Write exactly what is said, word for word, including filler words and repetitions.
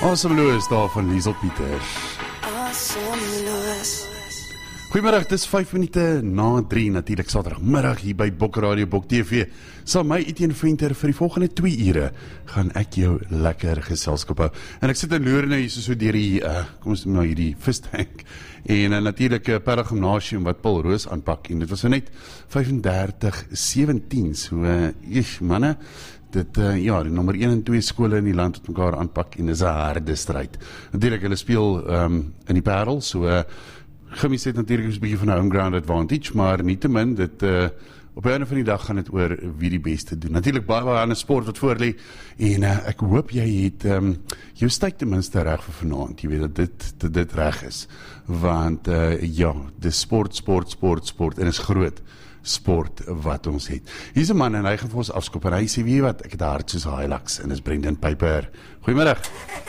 Asemloos daar van Liesel Pieters. Goeiemiddag, dit is vyf minute na drie, natuurlik Saterdagmiddag hier by Bok Radio, Bok T V. Saam my Etienne Venter vir die volgende twee ure gaan ek jou lekker geselskap hou. En ek sit in loer nou hier so, so deur die, uh, kom ons nou hierdie vistank. En uh, natuurlik uh, per gymnasium wat Paul Roos aanpak. En dit was net vyf en dertig sewentien, so uh, ish, manne. Dit, uh, ja, die nommer een en twee skole in die land het mekaar aanpak en is 'n harde stryd. Natuurlik, hulle speel um, in die Parel, so uh, Gimmies het natuurlik 'n bietjie van 'n home ground advantage, maar nietemin, dit uh, op die einde van die dag gaan dit oor wie die beste doen. Natuurlik baie baie ander sport wat voor lê en uh, ek hoop jy het um, jou tyd ten minste reg vir vanaand. Jy weet dat dit dat dit reg is, want uh, ja, dis sport, sport, sport, sport en is groot sport wat ons het. Hier's 'n man en hy gaan vir ons afskop en hy sê, weet jy wat, ek het 'n hart soos Hilux en dis Brendan Piper. Goeiemiddag.